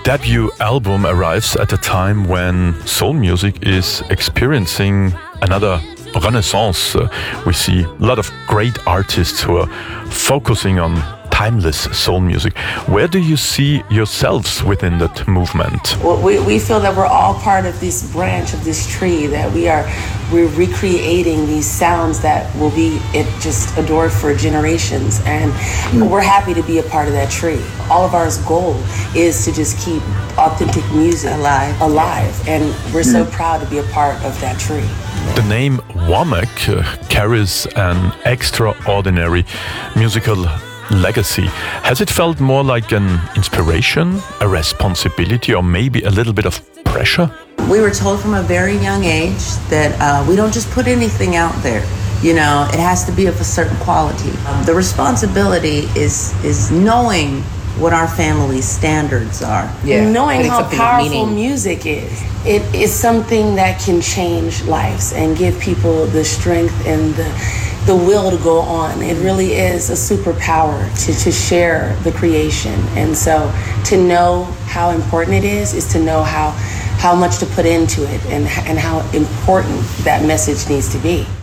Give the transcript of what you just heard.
debut album arrives at a time when soul music is experiencing another renaissance. We see a lot of great artists who are focusing on timeless soul music. Where do you see yourselves within that movement? Well, we feel that we're all part of this branch of this tree, that we're recreating these sounds that will be just adored for generations, and we're happy to be a part of that tree. All of our goal is to just keep authentic music alive, and we're so proud to be a part of that tree. The name Womack carries an extraordinary musical legacy. Has it felt more like an inspiration, a responsibility, or maybe a little bit of pressure? We were told from a very young age that we don't just put anything out there. You know, it has to be of a certain quality. The responsibility is knowing what our family's standards are. Yeah, knowing how powerful music is. It is something that can change lives and give people the strength and the will to go on. It really is a superpower to share the creation. And so to know how important it is to know how much to put into it and how important that message needs to be.